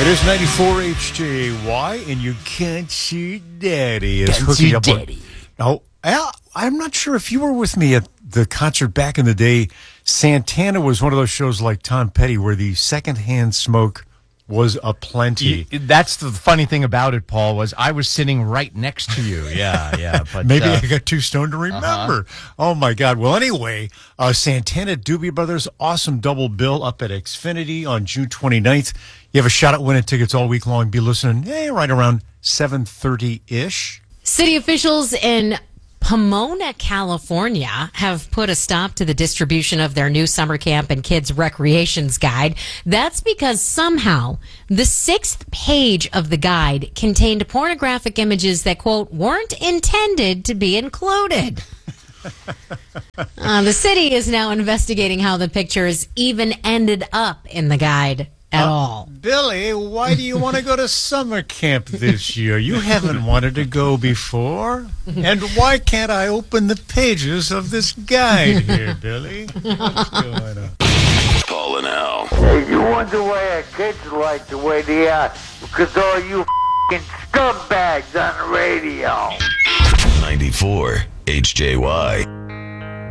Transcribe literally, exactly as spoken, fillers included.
It is ninety-four H J Y, and you can't see Daddy. It's Can't hooking see up Daddy. With, now, Al, I'm not sure if you were with me at the concert back in the day. Santana was one of those shows like Tom Petty where the secondhand smoke was aplenty. You, that's the funny thing about it, Paul, was I was sitting right next to you. Yeah, yeah. But Maybe uh, I got too stoned to remember. Uh-huh. Oh, my God. Well, anyway, uh, Santana Doobie Brothers, awesome double bill up at Xfinity on June twenty-ninth. You have a shot at winning tickets all week long. Be listening, eh, right around seven thirty-ish. City officials in Pomona, California, have put a stop to the distribution of their new summer camp and kids recreations guide. That's because somehow the sixth page of the guide contained pornographic images that, quote, weren't intended to be included. uh, the city is now investigating how the pictures even ended up in the guide at uh, all. Billy, why do you want to go to summer camp this year? You haven't wanted to go before. And why can't I open the pages of this guide here, Billy? What's going on? Paul and Al. Hey, you wonder why our kids like the way they are? Because all you f***ing scumbags on the radio. ninety-four H J Y.